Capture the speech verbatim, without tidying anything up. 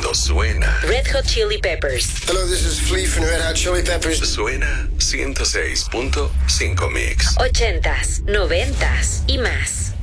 cuando suena. Red Hot Chili Peppers. Hello, this is Flea from Red Hot Chili Peppers. Suena ciento seis punto cinco Mix. Ochentas, noventas y más.